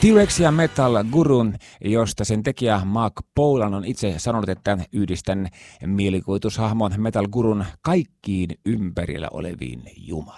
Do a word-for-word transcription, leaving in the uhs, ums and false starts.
T-Rex ja Metal Gurun, josta sen tekijä Mark Bolan on itse sanonut, että yhdistän mielikuvitushahmon Metal Gurun kaikkiin ympärillä oleviin jumaliin.